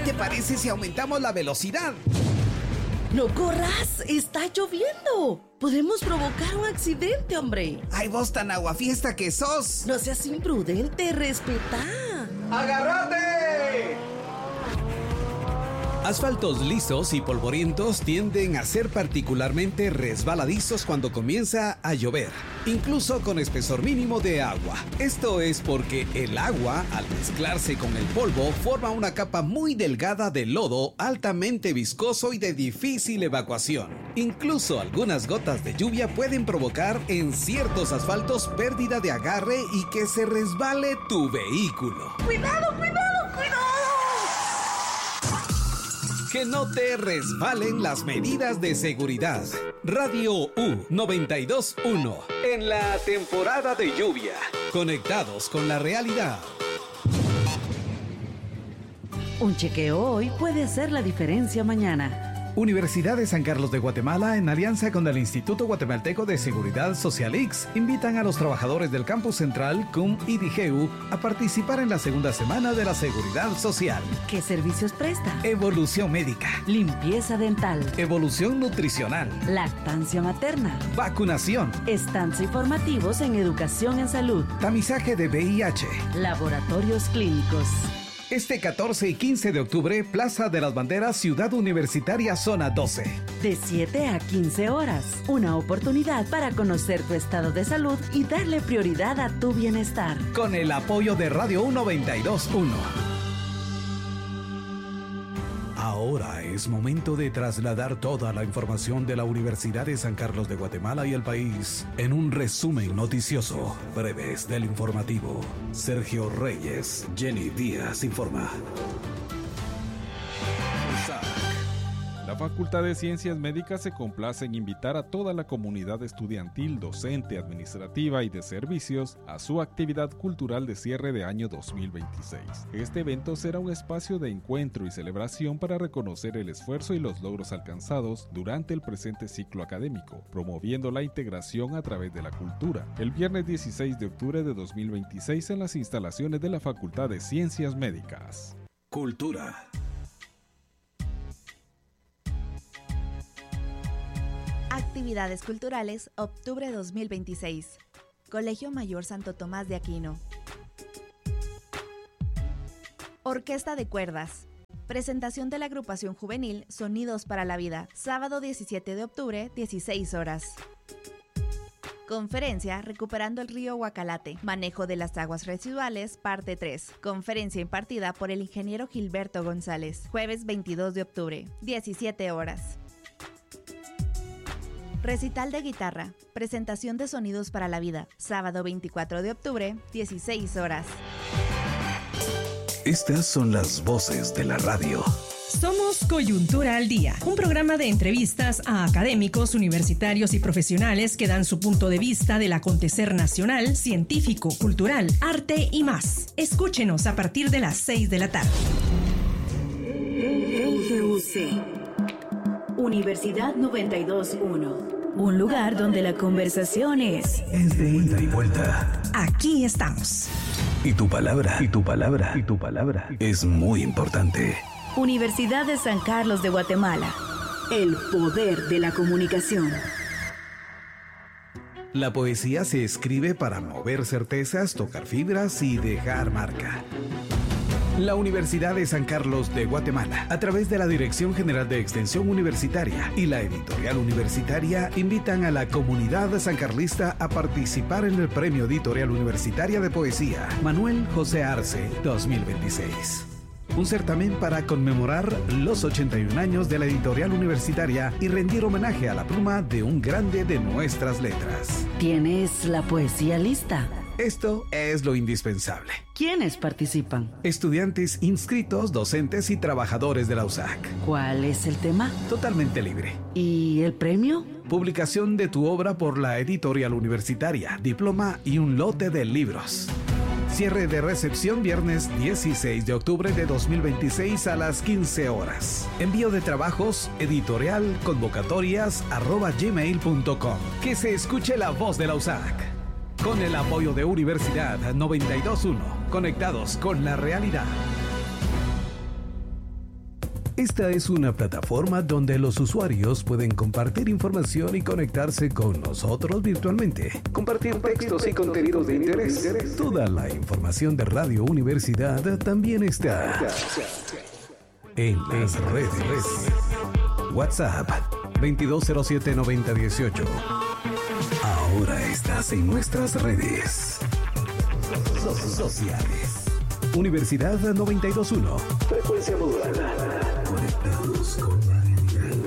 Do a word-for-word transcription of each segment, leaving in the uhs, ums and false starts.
te parece si aumentamos la velocidad? ¡No corras! ¡Está lloviendo! Podemos provocar un accidente, hombre. ¡Ay, vos tan aguafiesta que sos! No seas imprudente, respetá. ¡Agárrate! Asfaltos lisos y polvorientos tienden a ser particularmente resbaladizos cuando comienza a llover, incluso con espesor mínimo de agua. Esto es porque el agua, al mezclarse con el polvo, forma una capa muy delgada de lodo altamente viscoso y de difícil evacuación. Incluso algunas gotas de lluvia pueden provocar en ciertos asfaltos pérdida de agarre y que se resbale tu vehículo. ¡Cuidado, cuidado, cuidado! Que no te resbalen las medidas de seguridad. Radio U noventa y dos punto uno. En la temporada de lluvia. Conectados con la realidad. Un chequeo hoy puede hacer la diferencia mañana. Universidad de San Carlos de Guatemala, en alianza con el Instituto Guatemalteco de Seguridad Social I C S, invitan a los trabajadores del Campus Central, C U M y DIGEU a participar en la segunda semana de la Seguridad Social. ¿Qué servicios presta? Evolución médica, Limpieza dental, evolución nutricional, lactancia materna, vacunación, stands informativos en educación en salud, tamizaje de V I H, laboratorios clínicos. Este catorce y quince de octubre, Plaza de las Banderas, Ciudad Universitaria, Zona doce. De siete a quince horas. Una oportunidad para conocer tu estado de salud y darle prioridad a tu bienestar. Con el apoyo de Radio U noventa y dos punto uno. Ahora es momento de trasladar toda la información de la Universidad de San Carlos de Guatemala y el país en un resumen noticioso. Breves del informativo. Sergio Reyes, Jenny Díaz informa. La Facultad de Ciencias Médicas se complace en invitar a toda la comunidad estudiantil, docente, administrativa y de servicios a su actividad cultural de cierre de año dos mil veintiséis. Este evento será un espacio de encuentro y celebración para reconocer el esfuerzo y los logros alcanzados durante el presente ciclo académico, promoviendo la integración a través de la cultura. El viernes dieciséis de octubre de dos mil veintiséis en las instalaciones de la Facultad de Ciencias Médicas. Cultura. Actividades culturales, octubre dos mil veintiséis. Colegio Mayor Santo Tomás de Aquino. Orquesta de cuerdas. Presentación de la agrupación juvenil Sonidos para la Vida, sábado diecisiete de octubre, dieciséis horas. Conferencia Recuperando el río Guacalate, manejo de las aguas residuales, parte tres. Conferencia impartida por el ingeniero Gilberto González, jueves veintidós de octubre, diecisiete horas. Recital de guitarra, presentación de Sonidos para la Vida, sábado veinticuatro de octubre, dieciséis horas. Estas son las voces de la radio. Somos Coyuntura al Día, un programa de entrevistas a académicos, universitarios y profesionales que dan su punto de vista del acontecer nacional, científico, cultural, arte y más. Escúchenos a partir de las seis de la tarde. U G U C, Universidad noventa y dos punto uno. Un lugar donde la conversación es... Es de ida y vuelta. Aquí estamos. Y tu palabra, y tu palabra, y tu palabra es muy importante. Universidad de San Carlos de Guatemala. El poder de la comunicación. La poesía se escribe para mover certezas, tocar fibras y dejar marca. La Universidad de San Carlos de Guatemala, a través de la Dirección General de Extensión Universitaria y la Editorial Universitaria, invitan a la comunidad sancarlista a participar en el Premio Editorial Universitaria de Poesía Manuel José Arce dos mil veintiséis. Un certamen para conmemorar los ochenta y un años de la editorial universitaria y rendir homenaje a la pluma de un grande de nuestras letras. ¿Tienes la poesía lista? Esto es lo indispensable. ¿Quiénes participan? Estudiantes inscritos, docentes y trabajadores de la U S A C. ¿Cuál es el tema? Totalmente libre. ¿Y el premio? Publicación de tu obra por la editorial universitaria, diploma y un lote de libros. Cierre de recepción viernes dieciséis de octubre de dos mil veintiséis a las quince horas. Envío de trabajos, editorial, convocatorias, arroba gmail punto com. Que se escuche la voz de la U S A C. Con el apoyo de Universidad noventa y dos punto uno. Conectados con la realidad. Esta es una plataforma donde los usuarios pueden compartir información y conectarse con nosotros virtualmente. Compartir textos y contenidos de interés. Toda la información de Radio Universidad también está en las redes. WhatsApp veintidós cero siete noventa dieciocho. Ahora estás en nuestras redes sociales. Universidad noventa y dos punto uno. Frecuencia modulada. Conectados con la realidad.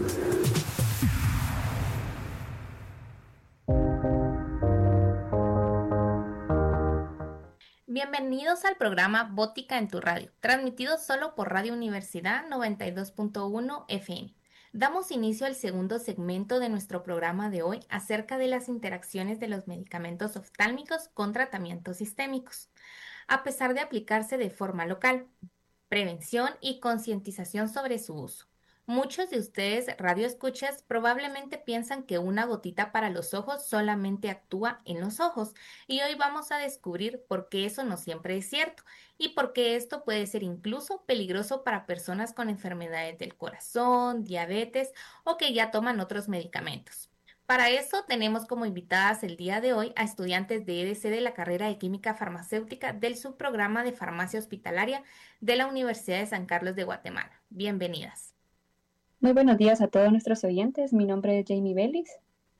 Bienvenidos al programa Bótica en tu radio, transmitido solo por Radio Universidad noventa y dos punto uno F M. Damos inicio al segundo segmento de nuestro programa de hoy acerca de las interacciones de los medicamentos oftálmicos con tratamientos sistémicos, a pesar de aplicarse de forma local, prevención y concientización sobre su uso. Muchos de ustedes, radioescuchas, probablemente piensan que una gotita para los ojos solamente actúa en los ojos, y hoy vamos a descubrir por qué eso no siempre es cierto y por qué esto puede ser incluso peligroso para personas con enfermedades del corazón, diabetes o que ya toman otros medicamentos. Para eso tenemos como invitadas el día de hoy a estudiantes de E D C de la carrera de Química Farmacéutica del subprograma de Farmacia Hospitalaria de la Universidad de San Carlos de Guatemala. Bienvenidas. Muy buenos días a todos nuestros oyentes. Mi nombre es Jamie Vélez.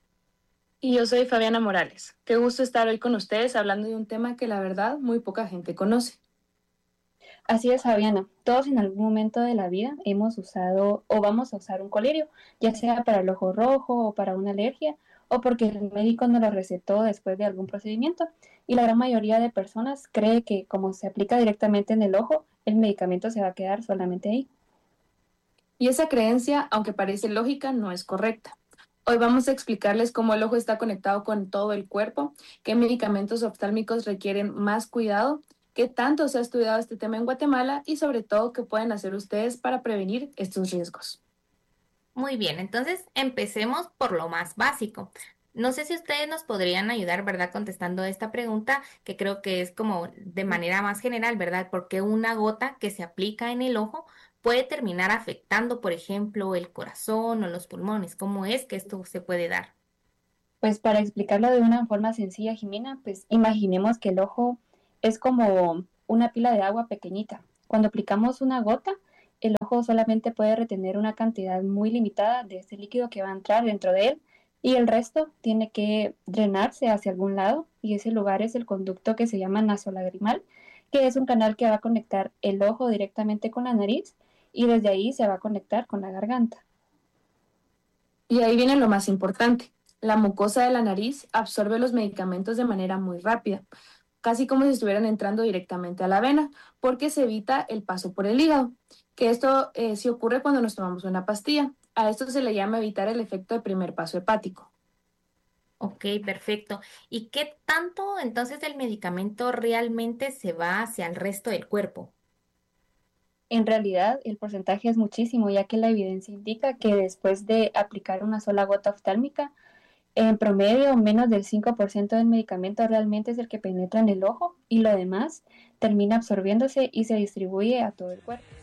Y yo soy Fabiana Morales. Qué gusto estar hoy con ustedes hablando de un tema que la verdad muy poca gente conoce. Así es, Fabiana. Todos en algún momento de la vida hemos usado o vamos a usar un colirio, ya sea para el ojo rojo o para una alergia, o porque el médico nos lo recetó después de algún procedimiento. Y la gran mayoría de personas cree que como se aplica directamente en el ojo, el medicamento se va a quedar solamente ahí. Y esa creencia, aunque parece lógica, no es correcta. Hoy vamos a explicarles cómo el ojo está conectado con todo el cuerpo, qué medicamentos oftálmicos requieren más cuidado, qué tanto se ha estudiado este tema en Guatemala y sobre todo qué pueden hacer ustedes para prevenir estos riesgos. Muy bien, entonces empecemos por lo más básico. No sé si ustedes nos podrían ayudar, ¿verdad?, contestando esta pregunta, que creo que es como de manera más general, ¿verdad? ¿Por qué una gota que se aplica en el ojo puede terminar afectando, por ejemplo, el corazón o los pulmones? ¿Cómo es que esto se puede dar? Pues para explicarlo de una forma sencilla, Jimena, pues imaginemos que el ojo es como una pila de agua pequeñita. Cuando aplicamos una gota, el ojo solamente puede retener una cantidad muy limitada de ese líquido que va a entrar dentro de él, y el resto tiene que drenarse hacia algún lado, y ese lugar es el conducto que se llama nasolagrimal, que es un canal que va a conectar el ojo directamente con la nariz, y desde ahí se va a conectar con la garganta. Y ahí viene lo más importante. La mucosa de la nariz absorbe los medicamentos de manera muy rápida, casi como si estuvieran entrando directamente a la vena, porque se evita el paso por el hígado, que esto eh, sí ocurre cuando nos tomamos una pastilla. A esto se le llama evitar el efecto de primer paso hepático. Ok, perfecto. ¿Y qué tanto entonces el medicamento realmente se va hacia el resto del cuerpo? En realidad, el porcentaje es muchísimo, ya que la evidencia indica que después de aplicar una sola gota oftálmica, en promedio menos del cinco por ciento del medicamento realmente es el que penetra en el ojo, y lo demás termina absorbiéndose y se distribuye a todo el cuerpo.